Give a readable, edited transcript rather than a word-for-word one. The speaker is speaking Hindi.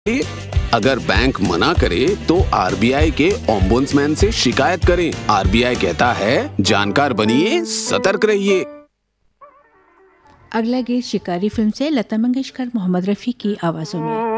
अगर बैंक मना करे तो आरबीआई के ओम्बुड्समैन से शिकायत करें। आरबीआई कहता है जानकार बनिए, सतर्क रहिए। अगला गीत शिकारी फिल्म से लता मंगेशकर मोहम्मद रफ़ी की आवाज़ों में।